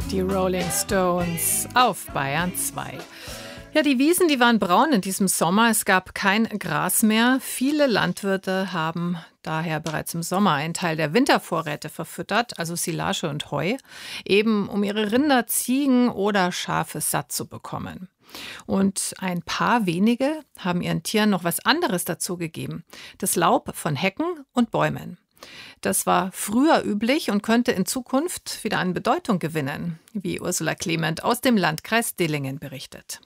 die Rolling Stones auf Bayern 2. Ja, die Wiesen, die waren braun in diesem Sommer. Es gab kein Gras mehr. Viele Landwirte haben daher bereits im Sommer einen Teil der Wintervorräte verfüttert, also Silage und Heu, eben um ihre Rinder, Ziegen oder Schafe satt zu bekommen. Und ein paar wenige haben ihren Tieren noch was anderes dazugegeben: das Laub von Hecken und Bäumen. Das war früher üblich und könnte in Zukunft wieder an Bedeutung gewinnen, wie Ursula Clement aus dem Landkreis Dillingen berichtet.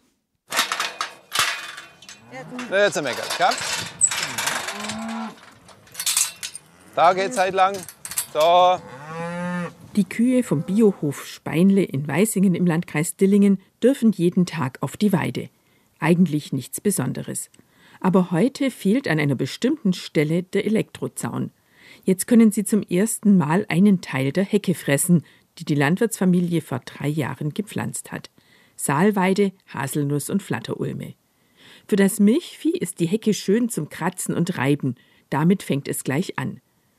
Jetzt ein Mecker, ja? Da geht's halt lang. So. Die Kühe vom Biohof Speinle in Weißingen im Landkreis Dillingen dürfen jeden Tag auf die Weide. Eigentlich nichts Besonderes. Aber heute fehlt an einer bestimmten Stelle der Elektrozaun. Jetzt können sie zum ersten Mal einen Teil der Hecke fressen, die die Landwirtsfamilie vor 3 Jahren gepflanzt hat. Saalweide, Haselnuss und Flatterulme. Für das Milchvieh ist die Hecke schön zum Kratzen und Reiben. Damit fängt es gleich an.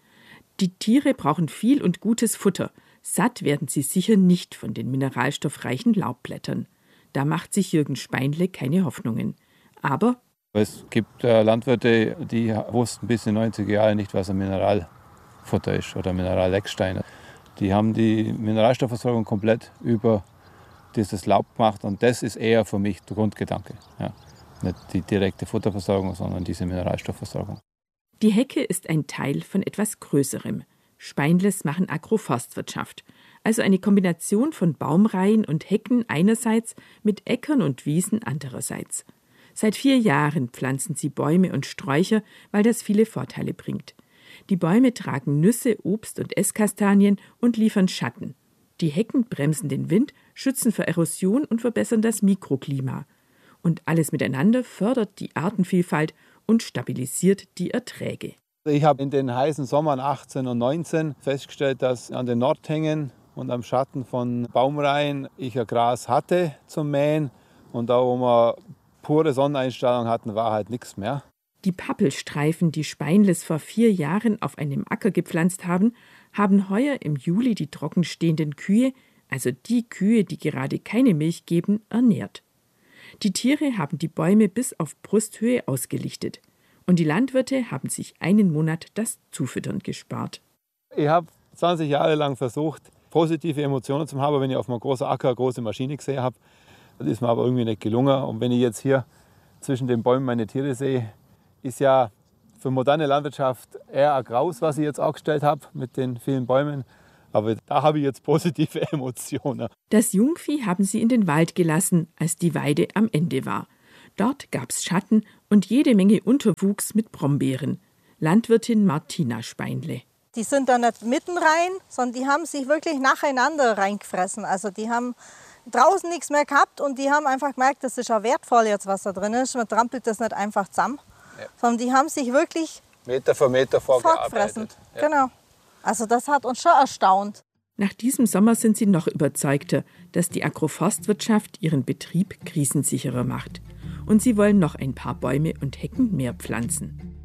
Die Tiere brauchen viel und gutes Futter. Satt werden sie sicher nicht von den mineralstoffreichen Laubblättern. Da macht sich Jürgen Speinle keine Hoffnungen. Aber es gibt Landwirte, die wussten bis in die 90er Jahre nicht, was ein Mineralfutter ist oder Mineralecksteine. Die haben die Mineralstoffversorgung komplett über dieses Laub gemacht und das ist eher für mich der Grundgedanke. Ja. Nicht die direkte Futterversorgung, sondern diese Mineralstoffversorgung. Die Hecke ist ein Teil von etwas Größerem. Speinles machen Agroforstwirtschaft, also eine Kombination von Baumreihen und Hecken einerseits mit Äckern und Wiesen andererseits. Seit 4 Jahren pflanzen sie Bäume und Sträucher, weil das viele Vorteile bringt. Die Bäume tragen Nüsse, Obst und Esskastanien und liefern Schatten. Die Hecken bremsen den Wind, schützen vor Erosion und verbessern das Mikroklima. Und alles miteinander fördert die Artenvielfalt und stabilisiert die Erträge. Ich habe in den heißen Sommern 18 und 19 festgestellt, dass an den Nordhängen und am Schatten von Baumreihen ich ein Gras hatte zum Mähen. Und da, wo wir pure Sonneneinstrahlung hatten, war halt nichts mehr. Die Pappelstreifen, die Speinles vor 4 Jahren auf einem Acker gepflanzt haben heuer im Juli die trockenstehenden Kühe, also die Kühe, die gerade keine Milch geben, ernährt. Die Tiere haben die Bäume bis auf Brusthöhe ausgelichtet. Und die Landwirte haben sich einen Monat das Zufüttern gespart. Ich habe 20 Jahre lang versucht, positive Emotionen zu haben, wenn ich auf einem großen Acker eine große Maschine gesehen habe. Das ist mir aber irgendwie nicht gelungen. Und wenn ich jetzt hier zwischen den Bäumen meine Tiere sehe, ist ja für moderne Landwirtschaft eher ein Graus, was ich jetzt aufgestellt habe mit den vielen Bäumen. Aber da habe ich jetzt positive Emotionen. Das Jungvieh haben sie in den Wald gelassen, als die Weide am Ende war. Dort gab's Schatten und jede Menge Unterwuchs mit Brombeeren. Landwirtin Martina Speinle. Die sind da nicht mitten rein, sondern die haben sich wirklich nacheinander reingefressen. Also die haben draußen nichts mehr gehabt und die haben einfach gemerkt, das ist ja wertvoll jetzt, was da drin ist. Man trampelt das nicht einfach zusammen, sondern die haben sich wirklich Meter für Meter vorgearbeitet. Ja. Genau. Also das hat uns schon erstaunt. Nach diesem Sommer sind sie noch überzeugter, dass die Agroforstwirtschaft ihren Betrieb krisensicherer macht. Und sie wollen noch ein paar Bäume und Hecken mehr pflanzen.